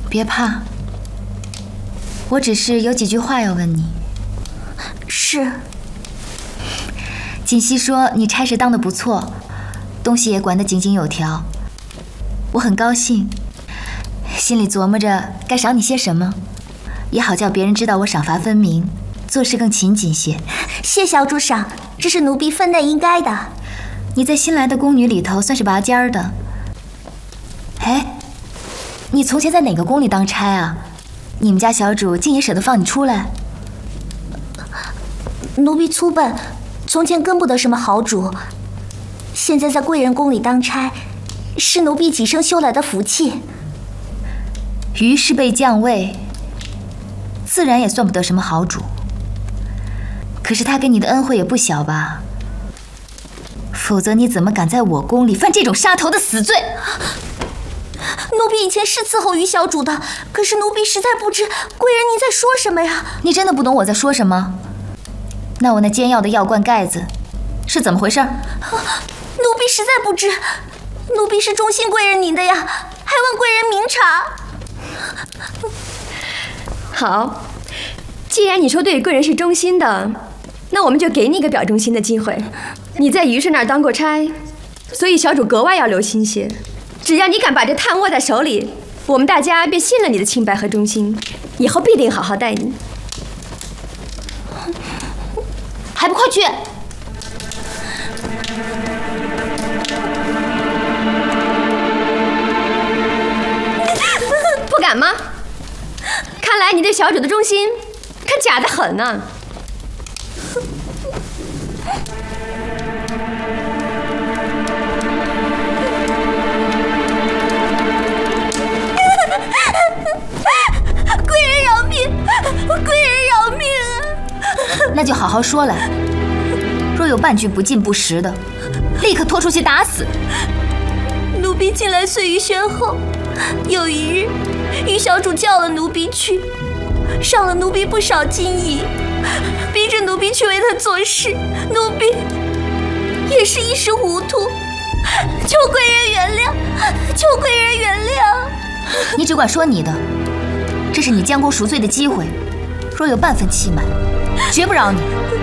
别怕，我只是有几句话要问你。 是。 锦溪说你差事当得不错，东西也管得井井有条，我很高兴，心里琢磨着该赏你些什么，也好叫别人知道我赏罚分明，做事更勤谨些。 谢小主赏，这是奴婢分内应该的。 你在新来的宫女里头算是拔尖儿的。哎，你从前在哪个宫里当差啊？你们家小主竟也舍得放你出来？ 奴婢粗笨，从前跟不得什么好主，现在在贵人宫里当差，是奴婢几生修来的福气。 于是被降位，自然也算不得什么好主。可是他给你的恩惠也不小吧？否则你怎么敢在我宫里犯这种杀头的死罪？ 奴婢以前是伺候于小主的，可是奴婢实在不知贵人您在说什么呀？ 你真的不懂我在说什么？那我那煎药的药罐盖子是怎么回事？ 奴婢实在不知，奴婢是忠心贵人您的呀，还问贵人明察。 好，既然你说对贵人是忠心的，那我们就给你一个表忠心的机会。你在于氏那儿当过差，所以小主格外要留心些。只要你敢把这炭握在手里，我们大家便信了你的清白和忠心，以后必定好好待你。 还不快去！ 不敢吗？看来你对小主的忠心可假得很呢。 贵人饶命！贵人饶命啊！ 那就好好说来，若有半句不敬不实的，立刻拖出去打死。 奴婢近来岁月宣后，有一日，于小主叫了奴婢去，赏了奴婢不少金银，逼着奴婢去为他做事，奴婢也是一时糊涂，求贵人原谅，求贵人原谅。 你只管说你的，这是你将功赎罪的机会，若有半分欺瞒，绝不饶你。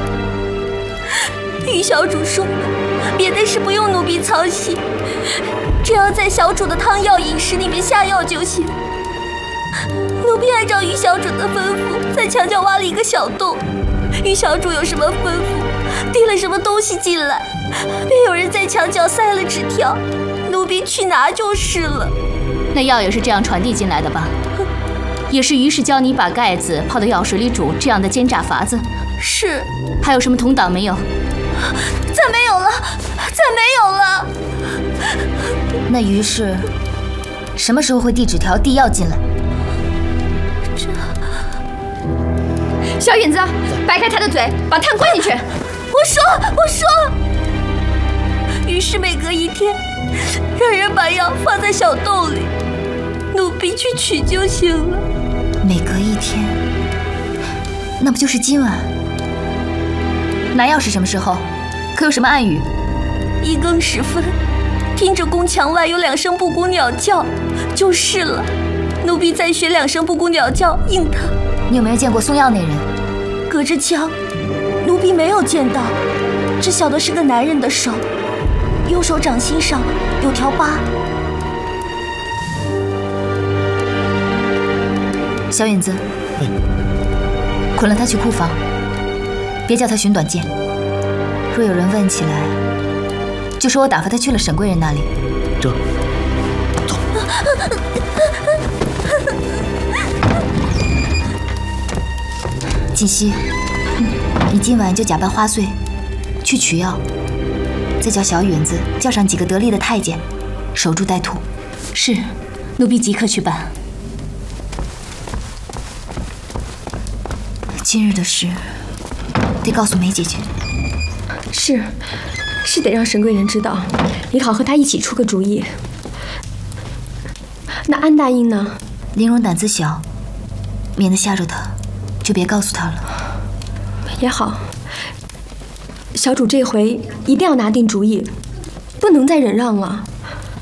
于小主说，别的事不用奴婢操心，只要在小主的汤药饮食里面下药就行。奴婢按照于小主的吩咐，在墙角挖了一个小洞。于小主有什么吩咐，递了什么东西进来，便有人在墙角塞了纸条，奴婢去拿就是了。 那药也是这样传递进来的吧？也是于是教你把盖子泡到药水里煮这样的奸诈法子？ 是。 还有什么同党没有？ 再没有了，再没有了。 那于是什么时候会递纸条递药进来？ 小允子，掰开他的嘴，把炭灌进去。 我说，于是每隔一天，让人把药放在小洞里，奴婢去取就行了。 每隔一天，那不就是今晚？拿药是什么时候？可有什么暗语 ？1更时分，听着宫墙外有2声布谷鸟叫，就是了。奴婢再学2声布谷鸟叫应他。 你有没有见过送药那人？ 隔着墙，奴婢没有见到，只晓得是个男人的手，右手掌心上有条疤。 小允子，捆了他去库房，别叫他寻短见。若有人问起来，就说我打发他去了沈贵人那里。 这，走。 锦溪，你今晚就假扮花穗，去取药，再叫小允子叫上几个得力的太监，守株待兔。是，奴婢即刻去办。今日的事，得告诉梅姐姐。 是得让沈贵人知道，也好和他一起出个主意。那安大英呢？ 玲珑胆子小，免得吓着他，就别告诉他了。 也好，小主这回一定要拿定主意，不能再忍让了。